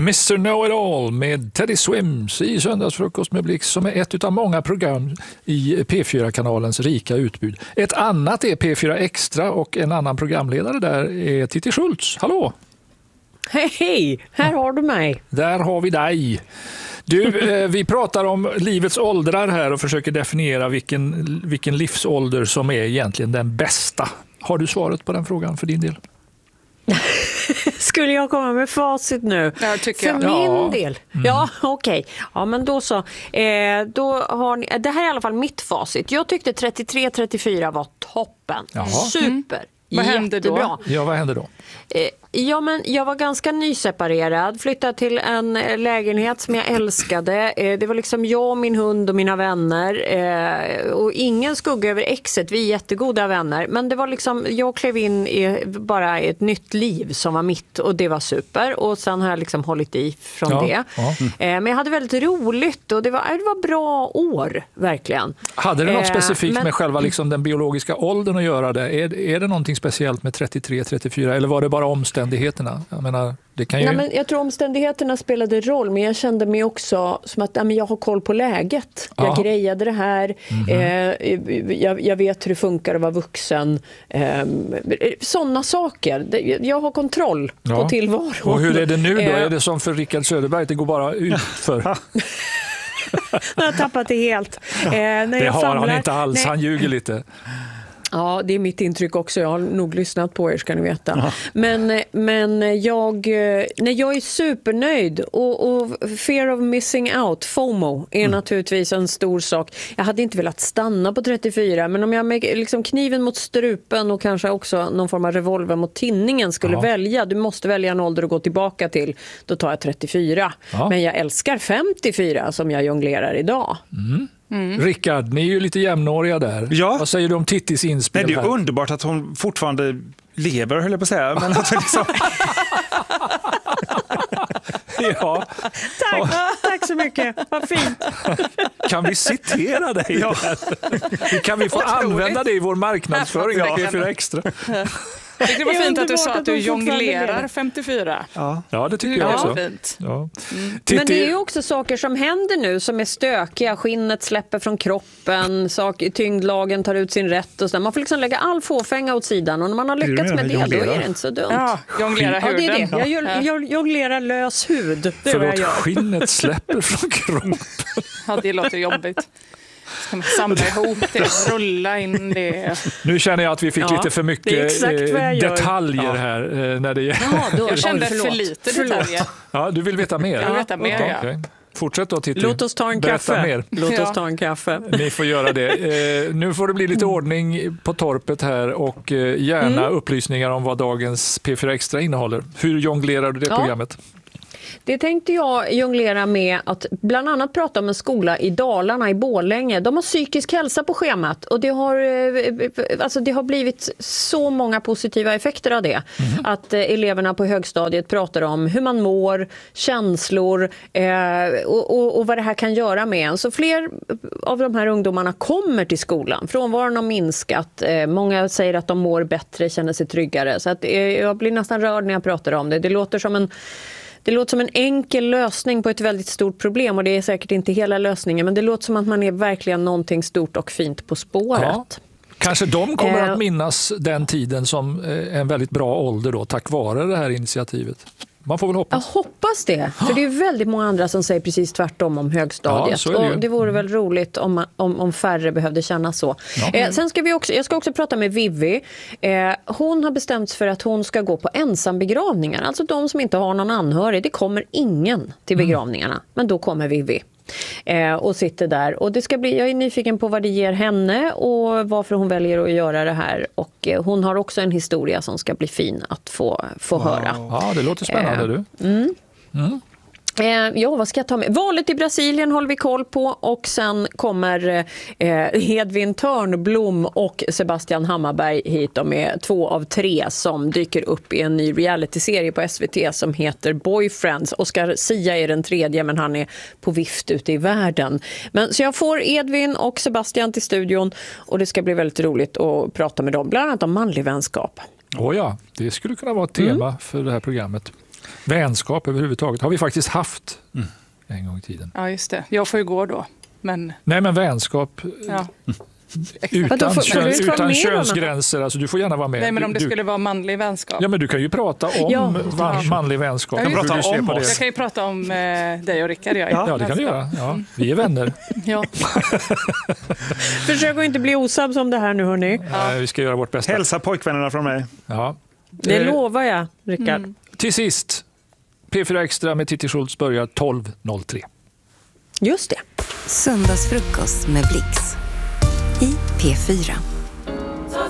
Mr. Know-It-All med Teddy Swims i Söndagsfrukost med Blix, som är ett av många program i P4-kanalens rika utbud. Ett annat är P4 Extra och en annan programledare där är Titti Schultz. Hallå! Hej, här har du mig. Där har vi dig. Du, vi pratar om livets åldrar här och försöker definiera vilken livsålder som är egentligen den bästa. Har du svaret på den frågan för din del? Skulle jag komma med facit nu? Ja, tycker jag. För min del? Ja, okej. Ja, men då så. Då har ni, det här är i alla fall mitt facit. Jag tyckte 33-34 var toppen. Jaha. Super. Vad hände då? Jättebra. Ja, vad hände då? Ja, men jag var ganska nyseparerad, flyttade till en lägenhet som jag älskade. Det var liksom jag och min hund och mina vänner, och ingen skugga över exet, vi är jättegoda vänner. Men det var liksom, jag klev in i bara ett nytt liv som var mitt, och det var super. Och sen har jag liksom hållit i från det. Ja. Men jag hade väldigt roligt och det var bra år, verkligen. Hade det något specifikt med själva liksom den biologiska åldern att göra det? Är det någonting speciellt med 33-34 eller var det bara omständigheterna? Jag menar, det kan ju... Nej, men jag tror omständigheterna spelade roll, men jag kände mig också som att jag har koll på läget. Jag grejade det här. Jag vet hur det funkar att vara vuxen. Sådana saker. Jag har kontroll på tillvaron. Och hur är det nu då? Är det som för Rickard Söderberg? Det går bara ut för... Jag har tappat det helt. Det har han inte alls. Han ljuger lite. Ja, det är mitt intryck också. Jag har nog lyssnat på er, ska ni veta. Ja. Men jag är supernöjd. Och fear of missing out, FOMO, är naturligtvis en stor sak. Jag hade inte velat stanna på 34, men om jag med liksom kniven mot strupen och kanske också någon form av revolver mot tinningen skulle välja, du måste välja en ålder att gå tillbaka till, då tar jag 34. Ja. Men jag älskar 54 som jag jonglerar idag. Rickard, ni är ju lite jämnåriga där. Ja. Vad säger du om Tittis inspel? Nej, det är underbart att hon fortfarande lever, höll jag på att säga. Men att liksom... Ja. Tack så mycket. Vad fint. Kan vi citera dig? Ja. Kan vi få använda det i vår marknadsföring? P4 Extra. Det var fint att du sa att du jonglerar 54. Ja, det tycker jag också. Fint. Ja. Men det är ju också saker som händer nu som är stökiga. Skinnet släpper från kroppen, tyngdlagen tar ut sin rätt och så. Man får liksom lägga all fåfänga åt sidan, och när man har lyckats med det, då är det inte så dumt. Ja, jonglera huden. Ja, det är det. Jag jonglerar lös hud. Det är vad jag gör. Skinnet släpper från kroppen. Ja, det låter jobbigt. Ska man samla ihop det, rulla in det. Nu känner jag att vi fick lite för mycket detaljer här när det gäller. Jag kände för lite detaljer. Ja, du vill veta mer? Jag vill veta mer, Okay. Fortsätt då, Titti. Låt oss ta en kaffe. Mer. Låt oss ta en kaffe. Ni får göra det. Nu får det bli lite ordning på torpet här och gärna upplysningar om vad dagens P4 Extra innehåller. Hur jonglerar du det programmet? Det tänkte jag jonglera med att bland annat prata om en skola i Dalarna, i Borlänge. De har psykisk hälsa på schemat, och det har blivit så många positiva effekter av det. Att eleverna på högstadiet pratar om hur man mår, känslor och vad det här kan göra med en. Så fler av de här ungdomarna kommer till skolan. Frånvaron har minskat. Många säger att de mår bättre, känner sig tryggare. Så att jag blir nästan rörd när jag pratar om det. Det låter som en enkel lösning på ett väldigt stort problem, och det är säkert inte hela lösningen, men det låter som att man är verkligen någonting stort och fint på spåret. Ja. Kanske de kommer att minnas den tiden som en väldigt bra ålder då, tack vare det här initiativet. Man får väl hoppas. Jag hoppas det, för det är väldigt många andra som säger precis tvärtom om högstadiet. Ja, och det vore väl roligt om färre behövde känna så. Ja. Sen ska jag ska också prata med Vivi. Hon har bestämt för att hon ska gå på ensambegravningar. Alltså de som inte har någon anhörig. Det kommer ingen till begravningarna, men då kommer Vivi. Och sitter där, och jag är nyfiken på vad det ger henne och varför hon väljer att göra det här, och hon har också en historia som ska bli fin att få höra. Ja, det låter spännande Vad ska jag ta med? Valet i Brasilien håller vi koll på, och sen kommer Hedvin Törnblom och Sebastian Hammarberg hit. De är 2 av 3 som dyker upp i en ny realityserie på SVT som heter Boyfriends. Oscar Sia är den 3:e, men han är på vift ute i världen. Så jag får Edvin och Sebastian till studion, och det ska bli väldigt roligt att prata med dem, bland annat om manlig vänskap. Ja, det skulle kunna vara ett tema för det här programmet. Vänskap överhuvudtaget har vi faktiskt haft en gång i tiden. Ja, just det. Jag får ju gå då. Men Nej, men vänskap ja. utan, får du inte vara utan med, könsgränser. Alltså, du får gärna vara med. Nej, men om det du, skulle vara manlig vänskap. Ja, men du kan ju prata om manlig vänskap. Ja, Hur prata du ser om på det. oss. Jag kan ju prata om dig och Rickard. Ja, det kan du göra. Ja, vi är vänner. Ja. Försök att inte bli osams om det här nu, hörni. Vi ska göra vårt bästa. Hälsa pojkvännerna från mig. Ja. Det lovar jag, Rickard. Till sist, P4 Extra med Titti Schultz börjar 12.03. Just det. Söndagsfrukost med Blix i P4.